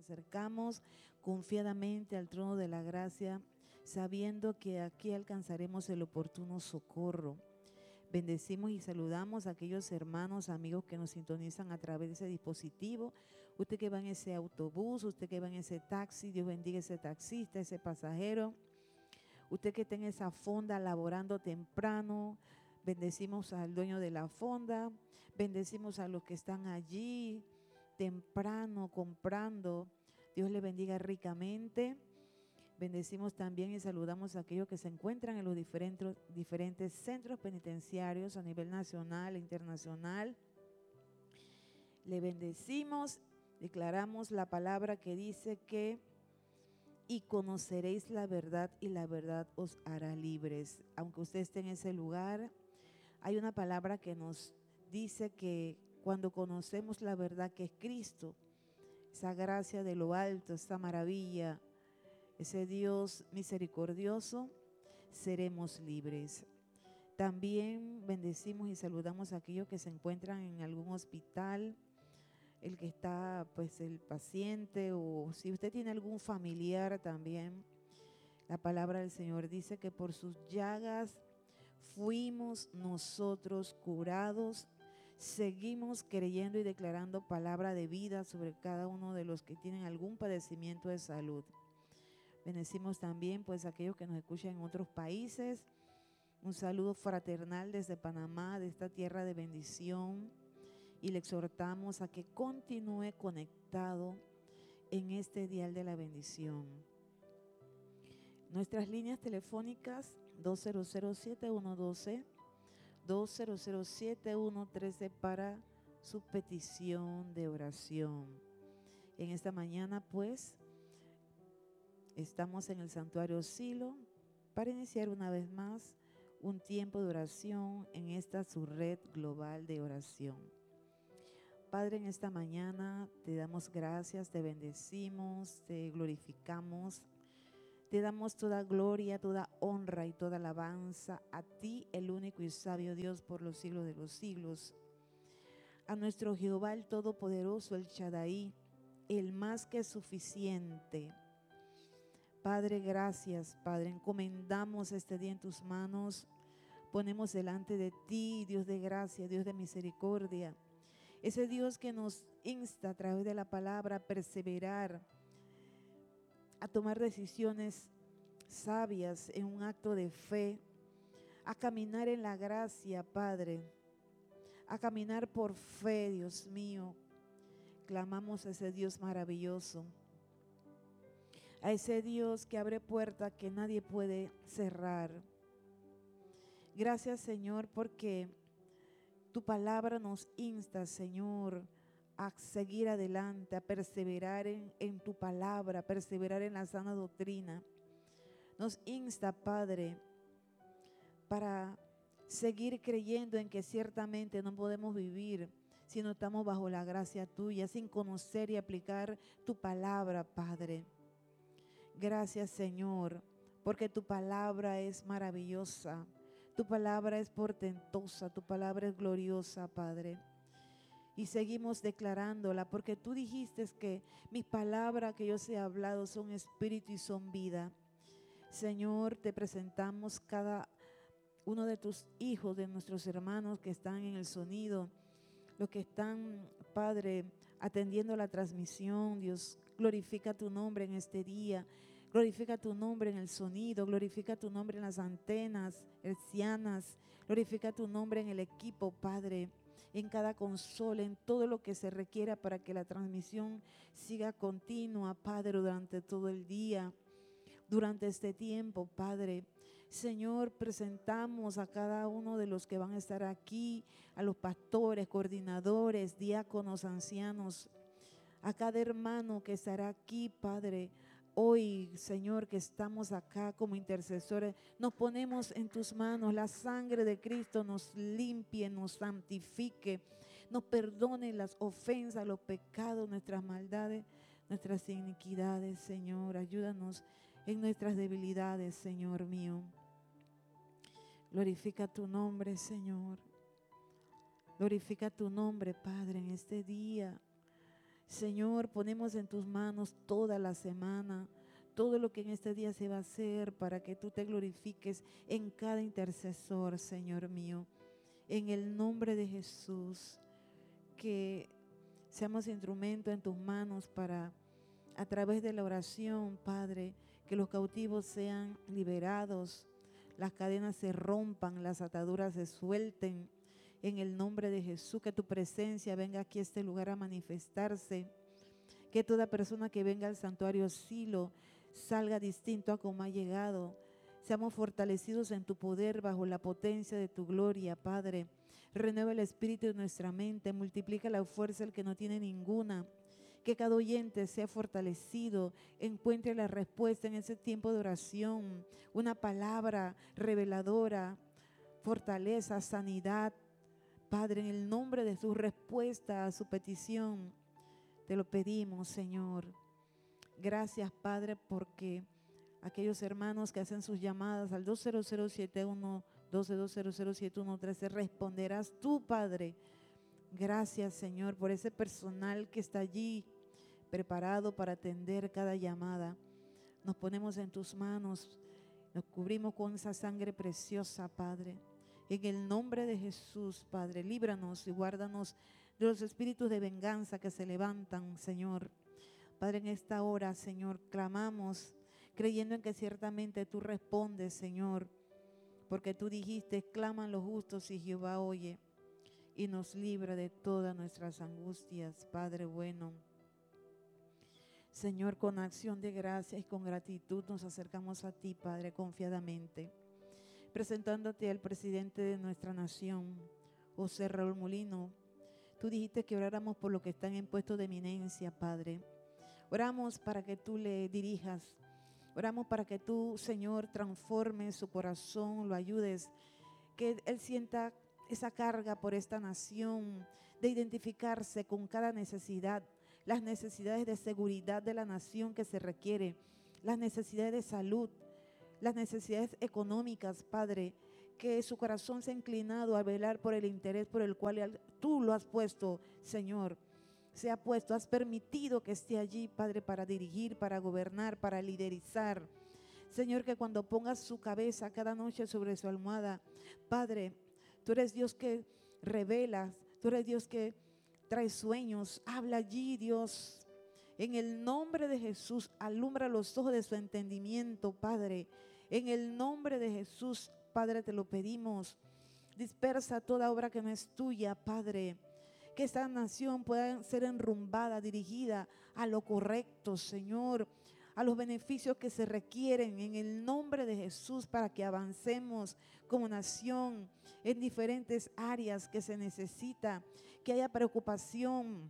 Acercamos confiadamente al trono de la gracia, sabiendo que aquí alcanzaremos el oportuno socorro. Bendecimos y saludamos a aquellos hermanos, amigos que nos sintonizan a través de ese dispositivo. Usted que va en ese autobús, usted que va en ese taxi, Dios bendiga ese taxista, ese pasajero. Usted que está en esa fonda laborando temprano, bendecimos al dueño de la fonda, bendecimos a los que están allí temprano comprando. Dios le bendiga ricamente. Bendecimos también y saludamos a aquellos que se encuentran en los diferentes centros penitenciarios a nivel nacional e internacional. Le bendecimos, declaramos la palabra que dice que y conoceréis la verdad y la verdad os hará libres. Aunque usted esté en ese lugar, hay una palabra que nos dice que cuando conocemos la verdad que es Cristo, esa gracia de lo alto, esa maravilla, ese Dios misericordioso, seremos libres. También bendecimos y saludamos a aquellos que se encuentran en algún hospital, el que está, pues el paciente, o si usted tiene algún familiar también. La palabra del Señor dice que por sus llagas fuimos nosotros curados. Seguimos creyendo y declarando palabra de vida sobre cada uno de los que tienen algún padecimiento de salud. Bendecimos también pues a aquellos que nos escuchan en otros países. Un saludo fraternal desde Panamá, de esta tierra de bendición. Y le exhortamos a que continúe conectado en este dial de la bendición. Nuestras líneas telefónicas 2007112, 2007113 para su petición de oración. En esta mañana pues estamos en el Santuario Silo para iniciar una vez más un tiempo de oración en esta su red global de oración. Padre, en esta mañana te damos gracias, te bendecimos, te glorificamos, te damos toda gloria, toda honra y toda alabanza a ti, el único y sabio Dios por los siglos de los siglos. A nuestro Jehová el Todopoderoso, el Shaddai, el más que suficiente. Padre, gracias, Padre, encomendamos este día en tus manos, ponemos delante de ti, Dios de gracia, Dios de misericordia, ese Dios que nos insta a través de la palabra a perseverar, a tomar decisiones sabias en un acto de fe, a caminar en la gracia, Padre, a caminar por fe, Dios mío. Clamamos a ese Dios maravilloso, a ese Dios que abre puertas que nadie puede cerrar. Gracias, Señor, porque tu palabra nos insta, Señor, a seguir adelante, a perseverar en tu palabra, a perseverar en la sana doctrina. Nos insta, Padre, para seguir creyendo en que ciertamente no podemos vivir si no estamos bajo la gracia tuya, sin conocer y aplicar tu palabra, Padre. Gracias, Señor, porque tu palabra es maravillosa. Tu palabra es portentosa, tu palabra es gloriosa, Padre. Y seguimos declarándola porque tú dijiste que mis palabras que yo os he hablado son espíritu y son vida. Señor, te presentamos cada uno de tus hijos, de nuestros hermanos que están en el sonido, los que están, Padre, atendiendo la transmisión. Dios, glorifica tu nombre en este día. Glorifica tu nombre en el sonido, glorifica tu nombre en las antenas hercianas, glorifica tu nombre en el equipo, Padre, en cada consola, en todo lo que se requiera para que la transmisión siga continua, Padre, durante todo el día, durante este tiempo, Padre. Señor, presentamos a cada uno de los que van a estar aquí, a los pastores, coordinadores, diáconos, ancianos, a cada hermano que estará aquí, Padre. Hoy, Señor, que estamos acá como intercesores, nos ponemos en tus manos. La sangre de Cristo nos limpie, nos santifique, nos perdone las ofensas, los pecados, nuestras maldades, nuestras iniquidades, Señor. Ayúdanos en nuestras debilidades, Señor mío. Glorifica tu nombre, Señor. Glorifica tu nombre, Padre, en este día. Señor, ponemos en tus manos toda la semana, todo lo que en este día se va a hacer para que tú te glorifiques en cada intercesor, Señor mío. En el nombre de Jesús, que seamos instrumento en tus manos para, a través de la oración, Padre, que los cautivos sean liberados, las cadenas se rompan, las ataduras se suelten. En el nombre de Jesús, que tu presencia venga aquí a este lugar a manifestarse. Que toda persona que venga al santuario Silo salga distinto a como ha llegado. Seamos fortalecidos en tu poder bajo la potencia de tu gloria, Padre. Renueva el espíritu de nuestra mente, multiplica la fuerza el que no tiene ninguna. Que cada oyente sea fortalecido, encuentre la respuesta en ese tiempo de oración, una palabra reveladora, fortaleza, sanidad. Padre, en el nombre de su respuesta a su petición, te lo pedimos, Señor. Gracias, Padre, porque aquellos hermanos que hacen sus llamadas al 20071-12200713, responderás tú, Padre. Gracias, Señor, por ese personal que está allí preparado para atender cada llamada. Nos ponemos en tus manos, nos cubrimos con esa sangre preciosa, Padre. En el nombre de Jesús, Padre, líbranos y guárdanos de los espíritus de venganza que se levantan, Señor. Padre, en esta hora, Señor, clamamos, creyendo en que ciertamente tú respondes, Señor, porque tú dijiste, claman los justos y Jehová oye y nos libra de todas nuestras angustias, Padre bueno. Señor, con acción de gracia y con gratitud nos acercamos a ti, Padre, confiadamente, presentándote al presidente de nuestra nación, José Raúl Mulino. Tú dijiste que oráramos por los que están en puestos de eminencia, Padre. Oramos para que tú le dirijas. Oramos para que tú, Señor, transformes su corazón, lo ayudes, que él sienta esa carga por esta nación, de identificarse con cada necesidad, las necesidades de seguridad de la nación que se requiere, las necesidades de salud, las necesidades económicas, Padre, que su corazón se ha inclinado a velar por el interés por el cual tú lo has puesto, Señor. Se ha puesto, has permitido que esté allí, Padre, para dirigir, para gobernar, para liderizar. Señor, que cuando pongas su cabeza cada noche sobre su almohada, Padre, tú eres Dios que revelas, tú eres Dios que trae sueños, habla allí, Dios. En el nombre de Jesús, alumbra los ojos de su entendimiento, Padre. En el nombre de Jesús, Padre, te lo pedimos. Dispersa toda obra que no es tuya, Padre. Que esta nación pueda ser enrumbada, dirigida a lo correcto, Señor, a los beneficios que se requieren en el nombre de Jesús para que avancemos como nación en diferentes áreas que se necesita, que haya preocupación,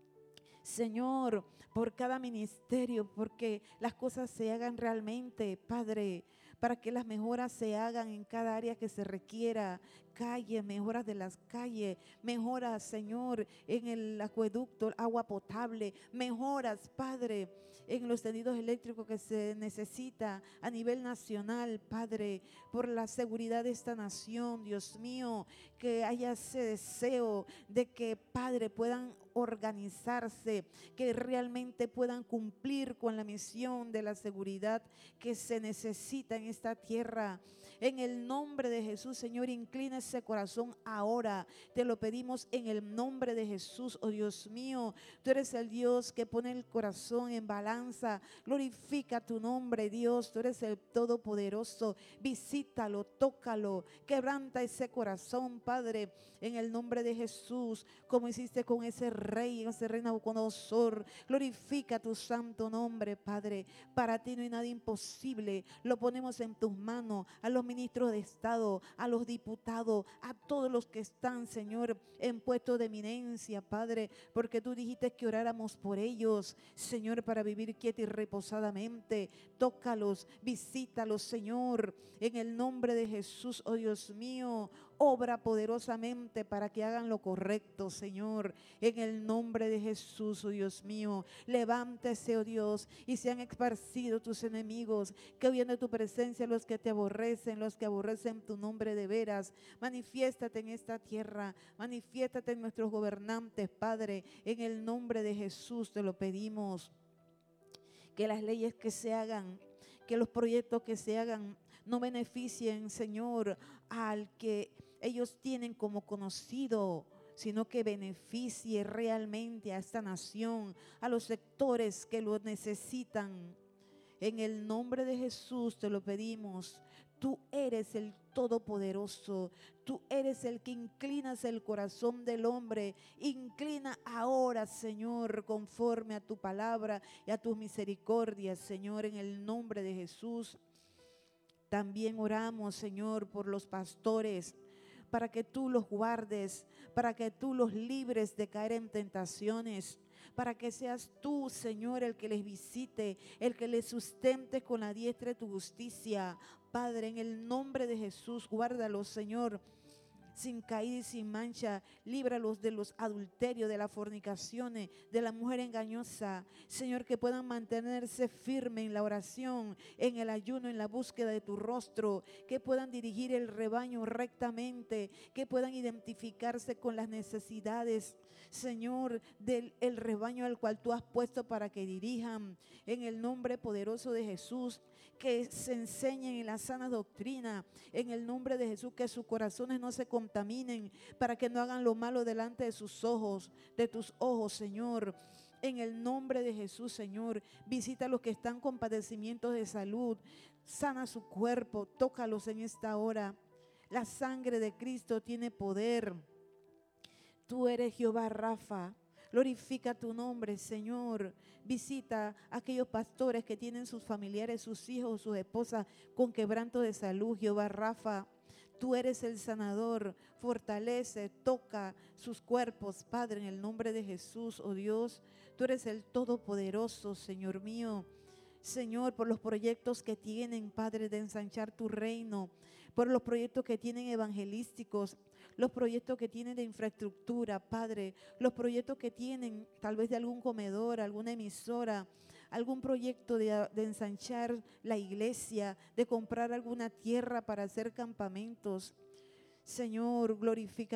Señor, por cada ministerio, porque las cosas se hagan realmente, Padre, para que las mejoras se hagan en cada área que se requiera, calles, mejoras de las calles, mejoras, Señor, en el acueducto, agua potable, mejoras, Padre, en los tendidos eléctricos que se necesita a nivel nacional, Padre, por la seguridad de esta nación, Dios mío, que haya ese deseo de que, Padre, puedan organizarse, que realmente puedan cumplir con la misión de la seguridad que se necesita en esta tierra. En el nombre de Jesús, Señor, inclina ese corazón ahora. Te lo pedimos en el nombre de Jesús, oh Dios mío. Tú eres el Dios que pone el corazón en balanza. Glorifica tu nombre, Dios. Tú eres el Todopoderoso. Visítalo, tócalo, quebranta ese corazón, Padre, en el nombre de Jesús, como hiciste con ese rey Nabucodonosor. Glorifica tu santo nombre, Padre. Para ti no hay nada imposible. Lo ponemos en tus manos, a los ministros de Estado, a los diputados, a todos los que están, Señor, en puestos de eminencia, Padre, porque tú dijiste que oráramos por ellos, Señor, para vivir quieta y reposadamente. Tócalos, visítalos, Señor, en el nombre de Jesús, oh Dios mío. Obra poderosamente para que hagan lo correcto, Señor, en el nombre de Jesús, oh Dios mío. Levántese, oh Dios, y sean esparcidos tus enemigos, que huyan de tu presencia los que te aborrecen, los que aborrecen tu nombre de veras. Manifiéstate en esta tierra, manifiéstate en nuestros gobernantes, Padre, en el nombre de Jesús te lo pedimos. Que las leyes que se hagan, que los proyectos que se hagan no beneficien, Señor, al que ellos tienen como conocido, sino que beneficie realmente a esta nación, a los sectores que lo necesitan. En el nombre de Jesús te lo pedimos. Tú eres el Todopoderoso. Tú eres el que inclinas el corazón del hombre. Inclina ahora, Señor, conforme a tu palabra y a tus misericordias, Señor, en el nombre de Jesús. También oramos, Señor, por los pastores, para que tú los guardes, para que tú los libres de caer en tentaciones, para que seas tú, Señor, el que les visite, el que les sustente con la diestra de tu justicia. Padre, en el nombre de Jesús, guárdalos, Señor, sin caída y sin mancha. Líbralos de los adulterios, de las fornicaciones, de la mujer engañosa. Señor, que puedan mantenerse firmes en la oración, en el ayuno, en la búsqueda de tu rostro. Que puedan dirigir el rebaño rectamente. Que puedan identificarse con las necesidades, Señor, del rebaño al cual tú has puesto para que dirijan. En el nombre poderoso de Jesús, que se enseñen en la sana doctrina, en el nombre de Jesús, que sus corazones no se contaminen, para que no hagan lo malo delante de sus ojos, de tus ojos, Señor. En el nombre de Jesús, Señor, visita a los que están con padecimientos de salud, sana su cuerpo, tócalos en esta hora. La sangre de Cristo tiene poder. Tú eres Jehová Rafa. Glorifica tu nombre, Señor. Visita a aquellos pastores que tienen sus familiares, sus hijos, sus esposas con quebranto de salud, Jehová Rafa. Tú eres el sanador. Fortalece, toca sus cuerpos, Padre, en el nombre de Jesús, oh Dios. Tú eres el Todopoderoso, Señor mío. Señor, por los proyectos que tienen, Padre, de ensanchar tu reino, por los proyectos que tienen evangelísticos, los proyectos que tienen de infraestructura, Padre, los proyectos que tienen tal vez de algún comedor, alguna emisora, algún proyecto de ensanchar la iglesia, de comprar alguna tierra para hacer campamentos. Señor, glorifica